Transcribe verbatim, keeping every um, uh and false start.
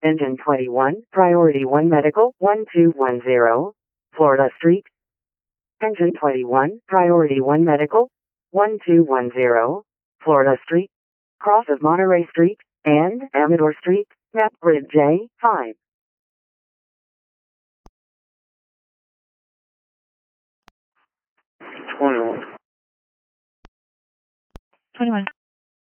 Engine twenty-one, Priority one Medical, one two one zero, Florida Street. Engine twenty-one, Priority one Medical, one two one zero, Florida Street. Cross of Monterey Street and Amador Street, map grid J five. twenty-one. twenty-one.